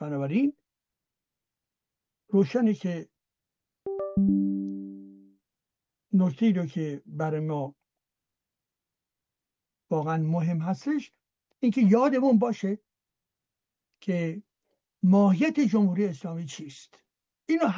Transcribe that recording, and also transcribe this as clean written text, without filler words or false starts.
بنابراین روشنه که نکته‌ای رو که برای ما واقعا مهم هستش اینکه یادمون باشه که ماهیت جمهوری اسلامی چیست. اینو